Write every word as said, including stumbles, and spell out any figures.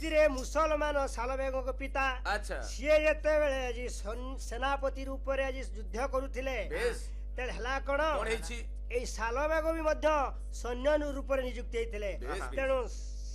ସେଥିରେ ମୁସଲମାନ ସାଲବେଗଙ୍କ ପିତା ସିଏ ଯେତେବେଳେ ଆଜି ସେନାପତି ରୂପରେ ଆଜି ଯୁଦ୍ଧ କରୁଥିଲେ ତେଣୁ ହେଲା କଣ ଏଇ ସାଲବେଗ ବି ମଧ୍ୟ ସୈନ୍ୟ ରୂପରେ ନିଯୁକ୍ତି ହେଇଥିଲେ ତେଣୁ